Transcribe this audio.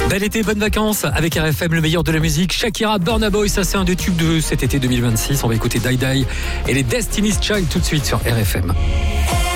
Bel été, bonnes vacances avec RFM, le meilleur de la musique. Shakira, Burna Boy, ça c'est un des tubes de cet été 2026. On va écouter Die Die et les Destiny's Child tout de suite sur RFM.